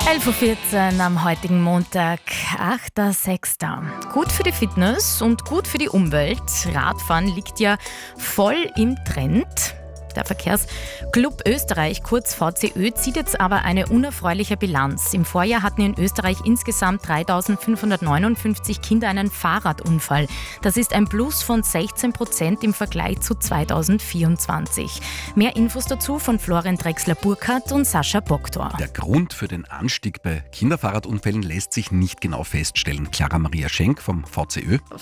11.14 Uhr am heutigen Montag, 8.6. Gut für die Fitness und gut für die Umwelt. Radfahren liegt ja voll im Trend. Der Verkehrsclub Österreich, kurz VCÖ, zieht jetzt aber eine unerfreuliche Bilanz. Im Vorjahr hatten in Österreich insgesamt 3.559 Kinder einen Fahrradunfall. Das ist ein Plus von 16% im Vergleich zu 2024. Mehr Infos dazu von Florian Drechsler-Burkhardt und Sascha Boktor. Der Grund für den Anstieg bei Kinderfahrradunfällen lässt sich nicht genau feststellen. Clara Maria Schenk vom VCÖ.